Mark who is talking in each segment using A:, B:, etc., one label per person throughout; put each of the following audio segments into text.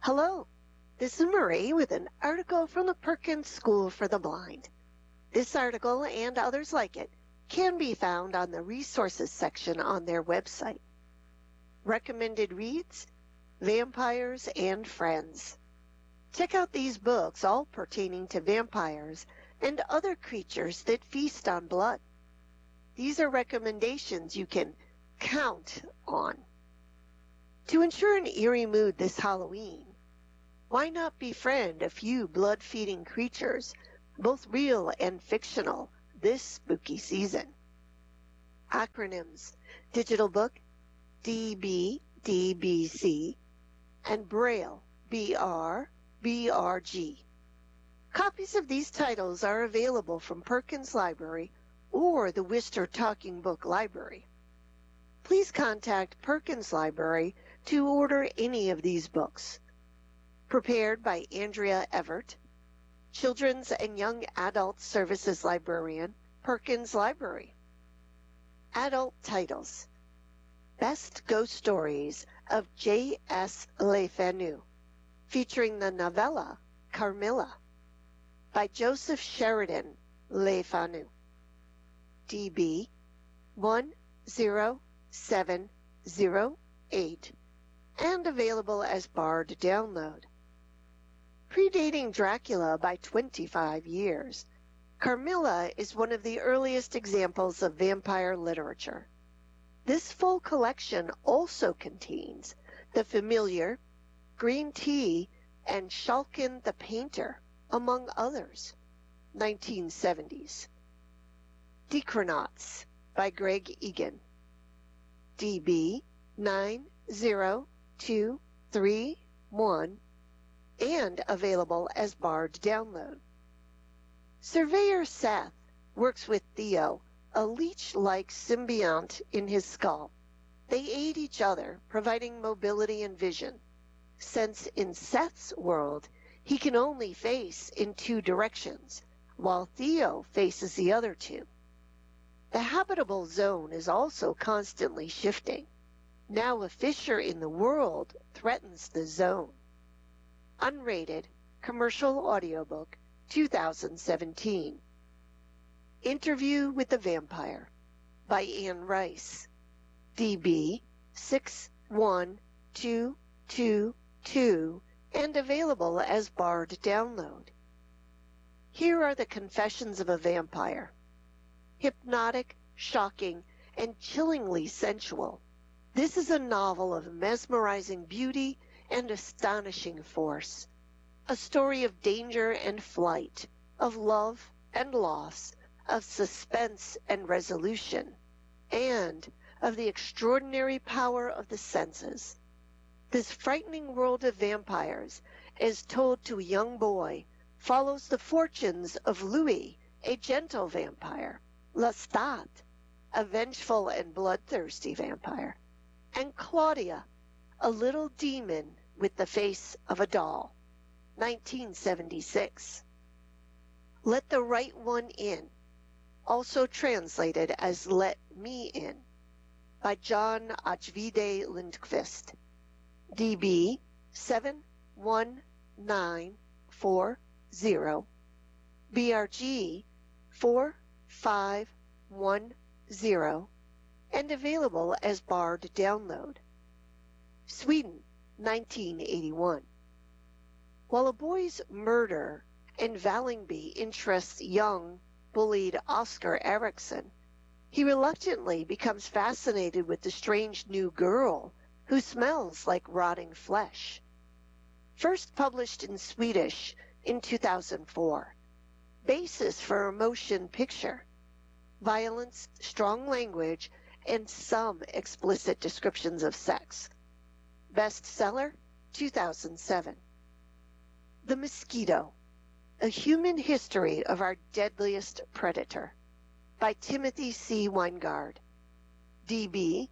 A: Hello, this is Marie with an article from the Perkins School for the Blind. This article and others like it can be found on the resources section on their website. Recommended reads, Vampires and Friends. Check out these books, all pertaining to vampires and other creatures that feast on blood. These are recommendations you can count on. To ensure an eerie mood this Halloween, why not befriend a few blood-feeding creatures, both real and fictional, this spooky season? Acronyms: Digital Book, DB, DBC, and Braille, BR, BRG. Copies of these titles are available from Perkins Library or the Worcester Talking Book Library. Please contact Perkins Library to order any of these books. Prepared by Andrea Everett, Children's and Young Adult Services Librarian, Perkins Library. Adult titles: Best Ghost Stories of J.S. Le Fanu, featuring the novella Carmilla by Joseph Sheridan Le Fanu. DB 10708 and available as barred download. Predating Dracula by 25 years, Carmilla is one of the earliest examples of vampire literature. This full collection also contains The Familiar, Green Tea, and Shulkin the Painter, among others. 1970s. Decronauts by Greg Egan. DB 90231 and available as barred download. Surveyor Seth works with Theo, a leech-like symbiont in his skull. They aid each other, providing mobility and vision, since in Seth's world, he can only face in two directions, while Theo faces the other two. The habitable zone is also constantly shifting. Now a fissure in the world threatens the zone. Unrated Commercial Audiobook, 2017. Interview with the Vampire by Anne Rice. DB 61222 and available as barred download. Here are the confessions of a vampire. Hypnotic, shocking, and chillingly sensual, this is a novel of mesmerizing beauty and astonishing force. A story of danger and flight, of love and loss, of suspense and resolution, and of the extraordinary power of the senses. This frightening world of vampires, as told to a young boy, follows the fortunes of Louis, a gentle vampire, Lestat, a vengeful and bloodthirsty vampire, and Claudia, a little demon with the face of a doll. 1976. Let the Right One In, also translated as Let Me In, by John Ajvide Lindqvist. DB 71940, BRG 4510, and available as barred download. Sweden, 1981. While a boy's murder in Vällingby interests young, bullied Oscar Eriksson, he reluctantly becomes fascinated with the strange new girl who smells like rotting flesh. First published in Swedish in 2004. Basis for a motion picture. Violence, strong language, and some explicit descriptions of sex. Bestseller, 2007. The Mosquito, A Human History of Our Deadliest Predator, by Timothy C. Weingard. DB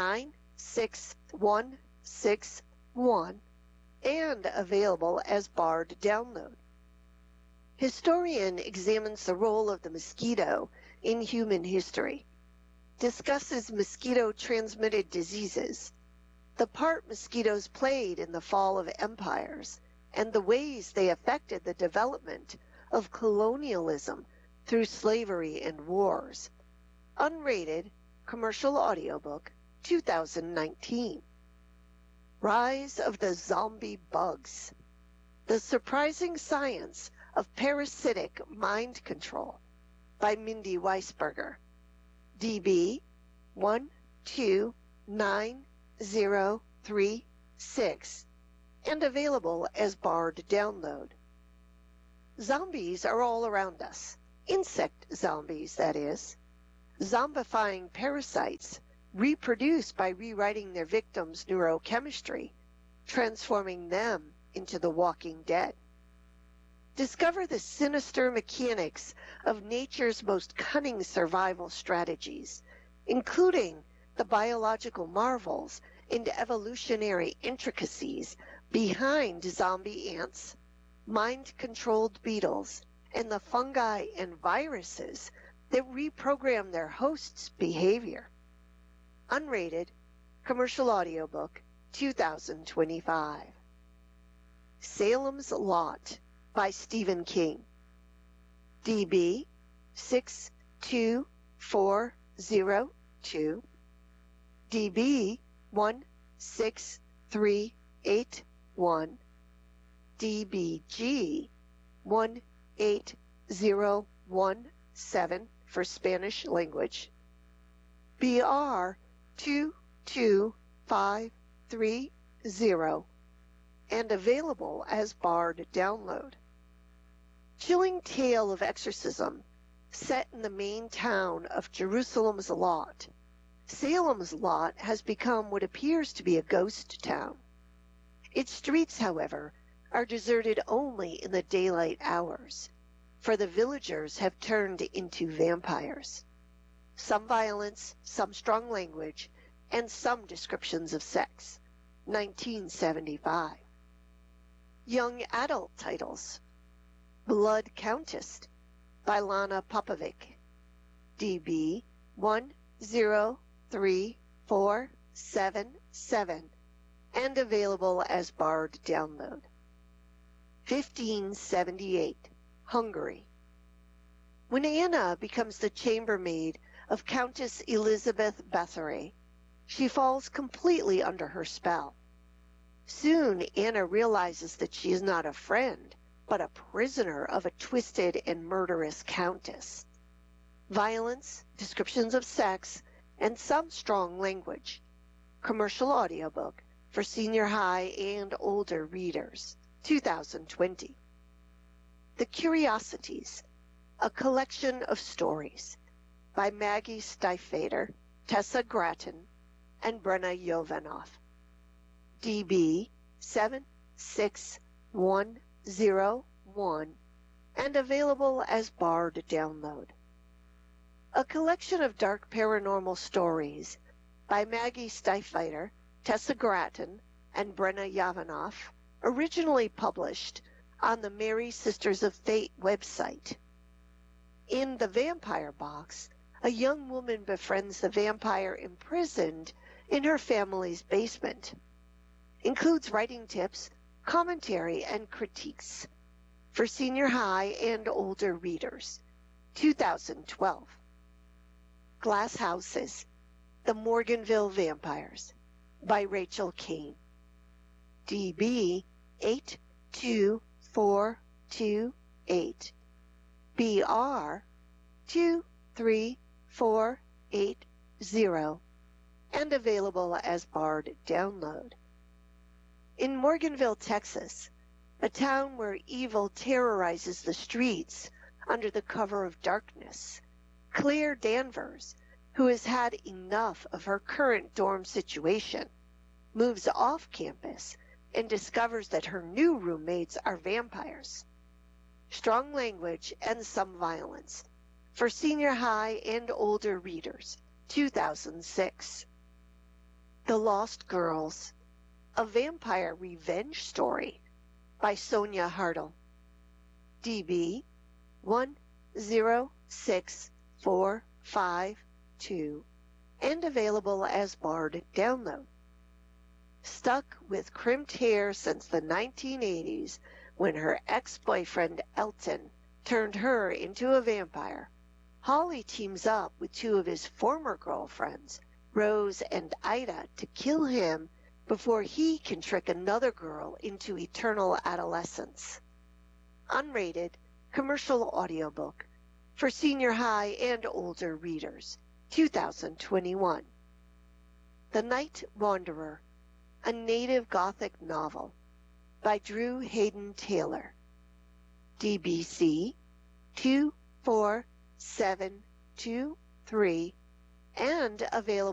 A: 96161 and available as barred download. Historian examines the role of the mosquito in human history, discusses mosquito-transmitted diseases, the part mosquitoes played in the fall of empires, and the ways they affected the development of colonialism through slavery and wars. Unrated commercial audiobook, 2019. Rise of the Zombie Bugs. The Surprising Science of Parasitic Mind Control by Mindy Weisberger. DB 129036 and available as Bard download. Zombies are all around us. Insect zombies, that is. Zombifying parasites reproduce by rewriting their victims' neurochemistry, transforming them into the walking dead. Discover the sinister mechanics of nature's most cunning survival strategies, including the biological marvels and evolutionary intricacies behind zombie ants, mind-controlled beetles, and the fungi and viruses that reprogram their hosts' behavior. Unrated commercial audiobook, 2025. Salem's Lot by Stephen King. DB 62402, DB 16381, DBG 18017 for Spanish language, BR 22530, and available as Bard download. Chilling tale of exorcism set in the main town of Jerusalem's Lot. Salem's Lot has become what appears to be a ghost town. Its streets, however, are deserted only in the daylight hours, for the villagers have turned into vampires. Some violence, some strong language, and some descriptions of sex. 1975. Young adult titles. Blood Countess by Lana Popovic. DB 103477 and available as Bard download. 1578. Hungary. When Anna becomes the chambermaid of Countess Elizabeth Bathory, she falls completely under her spell. Soon Anna realizes that she is not a friend, but a prisoner of a twisted and murderous countess. Violence, descriptions of sex, and some strong language. Commercial audiobook for senior high and older readers. 2020. The Curiosities, a collection of stories by Maggie Stiefvater, Tessa Grattan, and Brenna Jovanoff. DB 76101 and available as Bard download. A collection of dark paranormal stories by Maggie Stiefvater, Tessa Grattan, and Brenna Jovanoff, originally published on the Mary Sisters of Fate website. In The Vampire Box, a young woman befriends the vampire imprisoned in her family's basement. Includes writing tips, commentary, and critiques for senior high and older readers. 2012. Glass Houses, The Morganville Vampires by Rachel Kane. DB 82428, BR 23480, and available as Bard download. In Morganville, Texas, a town where evil terrorizes the streets under the cover of darkness, Claire Danvers, who has had enough of her current dorm situation, moves off campus and discovers that her new roommates are vampires. Strong language and some violence for senior high and older readers. 2006. The Lost Girls, a vampire revenge story by Sonia Hartle. DB 106452 and available as Bard download. stuck with crimped hair since the 1980s when her ex-boyfriend Elton turned her into a vampire. Holly teams up with two of his former girlfriends, Rose and Ida, to kill him before he can trick another girl into eternal adolescence. Unrated commercial audiobook for senior high and older readers, 2021. The Night Wanderer, a native Gothic novel by Drew Hayden Taylor, DBC 24723, and available